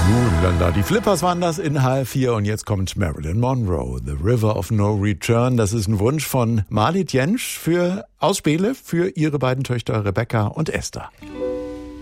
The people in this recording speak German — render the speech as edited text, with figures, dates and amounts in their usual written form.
Lala, die Flippers waren das in H4 und jetzt kommt Marilyn Monroe, The River of No Return. Das ist ein Wunsch von Marlit Jentsch für Ausspiele für ihre beiden Töchter Rebecca und Esther.